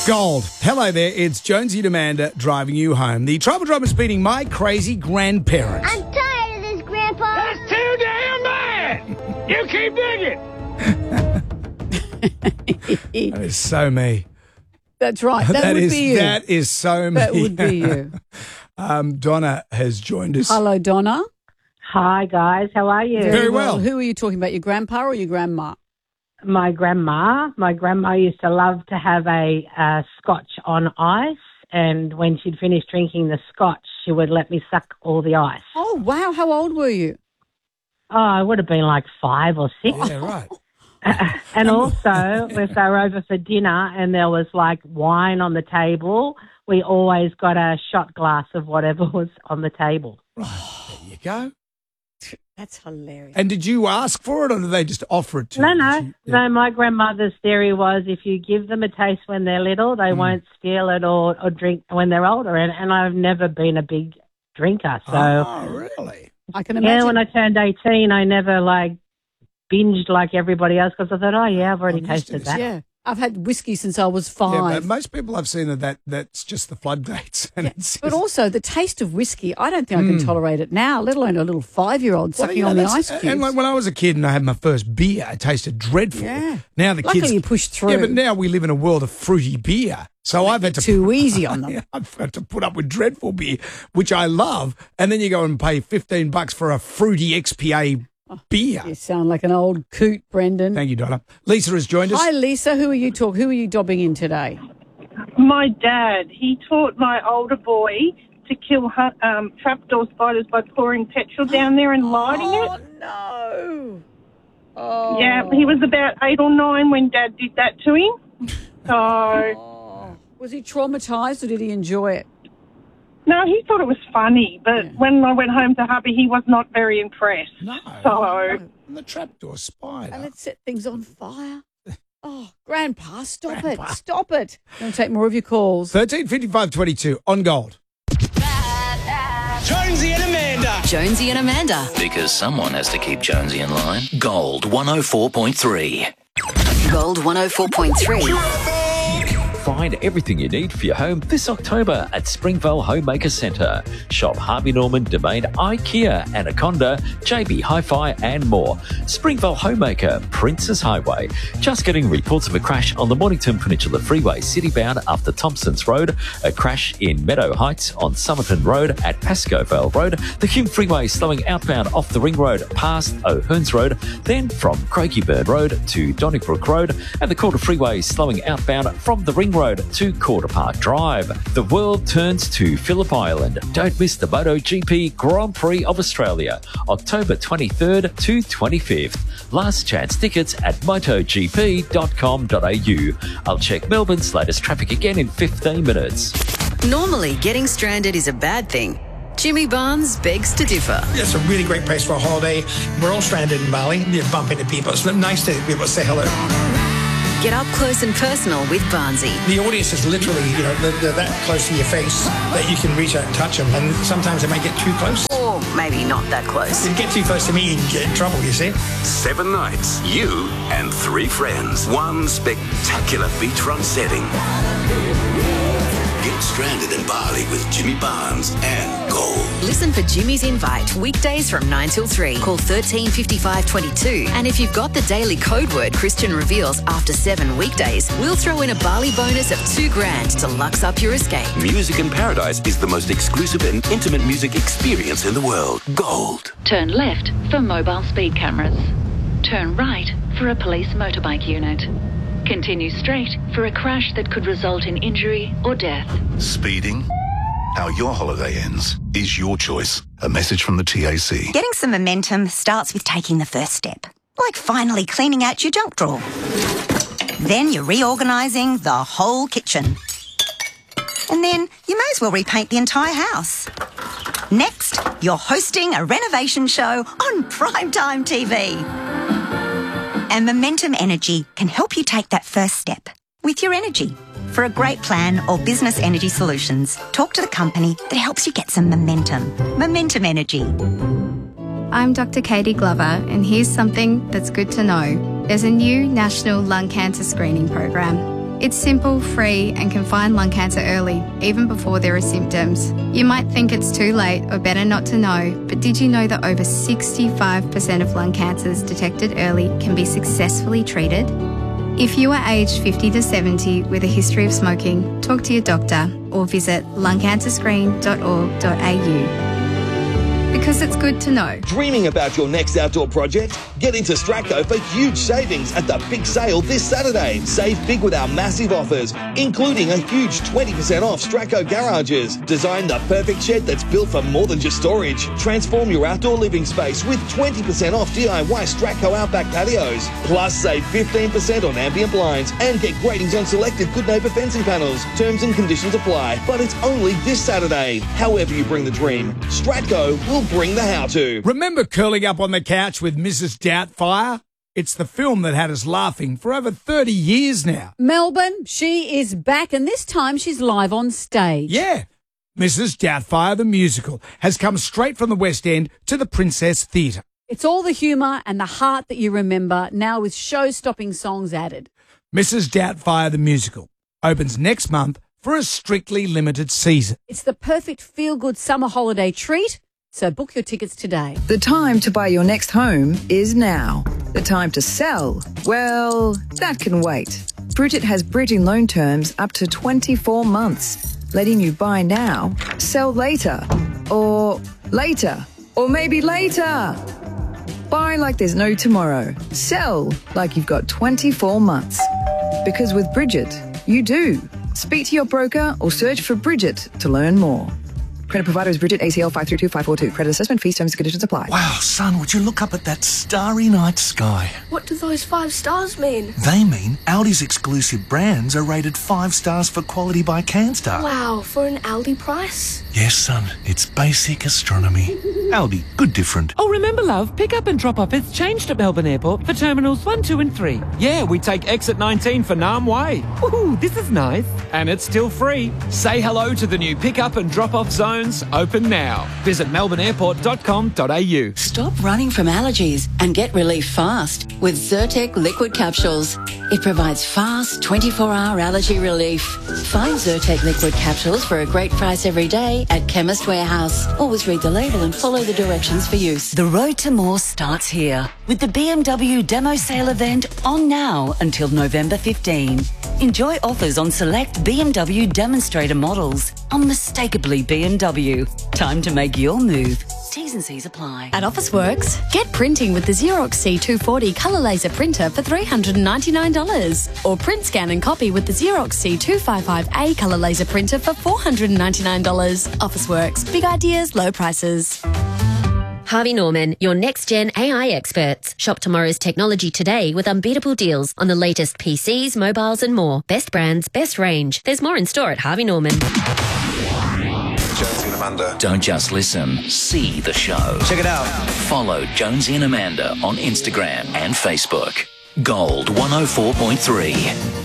Gold. Hello there, it's Jonesy and Amanda driving you home. The Tribal Drum is beating My Crazy Grandparents. I'm tired of this, Grandpa. That's too damn bad. You keep digging. That is so me. That's right. That would be you. That is so me. That would be you. Donna has joined us. Hello, Donna. Hi, guys. How are you? Very well. Who are you talking about, your grandpa or your grandma? My grandma. My grandma used to love to have a scotch on ice, and when she'd finished drinking the scotch, she would let me suck all the ice. Oh, wow. How old were you? Oh, I would have been like 5 or 6. Yeah, right. And also, if they were over for dinner and there was like wine on the table, we always got a shot glass of whatever was on the table. There you go. That's hilarious. And did you ask for it or did they just offer it to you? No. My grandmother's theory was if you give them a taste when they're little, they won't steal it or drink when they're older. And I've never been a big drinker. So, Oh, really? I can imagine. yeah, when I turned 18, I never binged like everybody else because I thought, oh, yeah, I've already I'm used to tasted this. that. Yeah. I've had whiskey since I was Yeah, 5. but most people I've seen that's just the floodgates. And it's But also the taste of whiskey, I don't think I can tolerate it now, let alone a little 5-year-old sucking on the ice cubes. And like when I was a kid and I had my first beer, it tasted dreadful. Yeah. Now the Luckily kids you pushed through. Yeah, but now we live in a world of fruity beer. So I've had to Too easy on them. Yeah, I've had to put up with dreadful beer, which I love, and then you go and pay $15 for a fruity XPA beer. You sound like an old coot, Brendan. Thank you, Donna. Lisa has joined us. Hi, Lisa. Who are you dobbing in today? My dad, he taught my older boy to kill trapdoor spiders by pouring petrol down there and lighting it. No. Oh. Yeah, he was about 8 or 9 when Dad did that to him. So, Was he traumatised or did he enjoy it? no, he thought it was funny, but when I went home to hubby, he was not very impressed. No. So, And the trapdoor spider. And it set things on fire. Oh, Grandpa, stop it. Stop it. I'm going to take more of your calls. 135522 on Gold. Jonesy and Amanda. Jonesy and Amanda. Because someone has to keep Jonesy in line. Gold 104.3. Gold 104.3. Find everything you need for your home this October at Springvale Homemaker Centre. Shop Harvey Norman, Domain, IKEA, Anaconda, JB Hi-Fi and more. Springvale Homemaker, Princess Highway. Just getting reports of a crash on the Mornington Peninsula Freeway citybound after Thompsons Road, a crash in Meadow Heights on Somerton Road at Pascoe Vale Road, the Hume Freeway slowing outbound off the Ring Road past O'Hearns Road, then from Craigieburn Road to Donnybrook Road, and the Calder Freeway slowing outbound from the Ring Road to Calder Park Drive. The world turns to Phillip Island. Don't miss the MotoGP Grand Prix of Australia, October 23rd to 25th. Last chance tickets at motogp.com.au. I'll check Melbourne's latest traffic again in 15 minutes. Normally, getting stranded is a bad thing. Jimmy Barnes begs to differ. It's a really great place for a holiday. We're all stranded in Bali. You bump into people. It's nice to be able to say hello. Get up close and personal with Barnesy. The audience is literally, they're that close to your face that you can reach out and touch them. And sometimes they might get too close. Or maybe not that close. If you get too close to me, you can get in trouble, you see. 7 nights, you and 3 friends. One spectacular beachfront setting. Get stranded in Bali with Jimmy Barnes and Gold. Listen for Jimmy's Invite, weekdays from 9 till 3. Call 135522. And if you've got the daily code word Christian reveals after 7 weekdays, we'll throw in a Bali bonus of $2,000 to lux up your escape. Music in Paradise is the most exclusive and intimate music experience in the world. Gold. Turn left for mobile speed cameras. Turn right for a police motorbike unit. Continue straight for a crash that could result in injury or death. Speeding? How your holiday ends is your choice. A message from the TAC. Getting some momentum starts with taking the first step, like finally cleaning out your junk drawer. Then you're reorganising the whole kitchen. And then you may as well repaint the entire house. Next, you're hosting a renovation show on primetime TV. And Momentum Energy can help you take that first step with your energy. For a great plan or business energy solutions, talk to the company that helps you get some momentum. Momentum Energy. I'm Dr. Katie Glover, and here's something that's good to know. There's a new national lung cancer screening program. It's simple, free, and can find lung cancer early, even before there are symptoms. You might think it's too late or better not to know, but did you know that over 65% of lung cancers detected early can be successfully treated? If you are aged 50 to 70 with a history of smoking, talk to your doctor or visit lungcancerscreen.org.au. Because it's good to know. Dreaming about your next outdoor project? Get into Stratco for huge savings at the big sale this Saturday. Save big with our massive offers, including a huge 20% off Stratco garages. Design the perfect shed that's built for more than just storage. Transform your outdoor living space with 20% off DIY Stratco Outback patios. Plus, save 15% on ambient blinds and get gratings on selected Good Neighbour fencing panels. Terms and conditions apply, but it's only this Saturday. However you bring the dream, Stratco will bring the how-to. Remember curling up on the couch with Mrs. Doubtfire? It's the film that had us laughing for over 30 years now. Melbourne, she is back, and this time she's live on stage. Yeah. Mrs. Doubtfire, the musical, has come straight from the West End to the Princess Theatre. It's all the humour and the heart that you remember, now with show-stopping songs added. Mrs. Doubtfire, the musical, opens next month for a strictly limited season. It's the perfect feel-good summer holiday treat. So book your tickets today. The time to buy your next home is now. The time to sell, well, that can wait. Bridget has bridging loan terms up to 24 months, letting you buy now, sell later, or maybe later. Buy like there's no tomorrow. Sell like you've got 24 months. Because with Bridget, you do. Speak to your broker or search for Bridget to learn more. Credit provider is Bridget, ACL 532542. Credit assessment fees, terms and conditions apply. Wow, son, would you look up at that starry night sky? What do those 5 stars mean? They mean Aldi's exclusive brands are rated 5 stars for quality by CanStar. Wow, for an Aldi price? Yes, son, it's basic astronomy. Aldi, good different. Oh, remember, love, pick up and drop off has changed at Melbourne Airport for Terminals 1, 2 and 3. Yeah, we take exit 19 for Nam Way. Woohoo, this is nice. And it's still free. Say hello to the new pick up and drop off zones, open now. Visit melbourneairport.com.au. Stop running from allergies and get relief fast with Zyrtec liquid capsules. It provides fast 24-hour allergy relief. Find Zyrtec liquid capsules for a great price every day at Chemist Warehouse. Always read the label and follow the directions for use. The road to more starts here with the BMW demo sale event on now until November 15. Enjoy offers on select BMW demonstrator models. Unmistakably BMW. Time to make your move. T's and C's apply. At Officeworks, get printing with the Xerox C240 colour laser printer for $399. Or print, scan and copy with the Xerox C255A colour laser printer for $499. Officeworks. Big ideas, low prices. Harvey Norman, your next-gen AI experts. Shop tomorrow's technology today with unbeatable deals on the latest PCs, mobiles and more. Best brands, best range. There's more in store at Harvey Norman. Jonesy and Amanda. Don't just listen, see the show. Check it out. Follow Jonesy and Amanda on Instagram and Facebook. Gold 104.3.